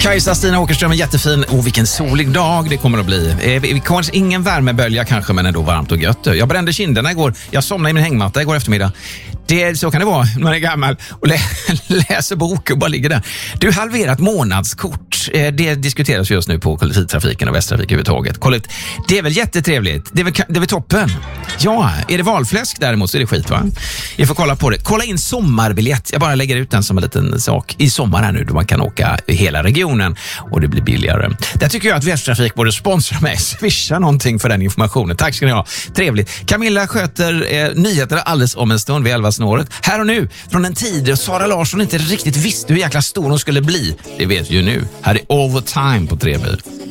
Kajsa, Stina Åkerström, jättefin. Vilken solig dag det kommer att bli. Vi kommer ingen värmebölja kanske, men ändå varmt och gött. Jag brände kinderna igår. Jag somnade i min hängmatta igår eftermiddag. Så kan det vara när man är gammal och läser bok och bara ligger där. Du, halverat månadskort. Det diskuteras just nu på kollektivtrafiken och Västtrafik överhuvudtaget. Det är väl jättetrevligt. Det är väl toppen. Ja, är det valfläsk däremot så är det skit, va? Jag får kolla på det. Kolla in sommarbiljett. Jag bara lägger ut den som en liten sak. I sommar här nu då man kan åka i hela regionen och det blir billigare. Där tycker jag att Västtrafik borde sponsra mig. Swisha någonting för den informationen. Tack ska ni ha. Trevligt. Camilla sköter nyheterna alldeles om en stund vid 11 snåret. Här och nu, från en tid då Sara Larsson inte riktigt visste hur jäkla stor hon skulle bli. Det vet vi ju nu. Här är All the Time på 3.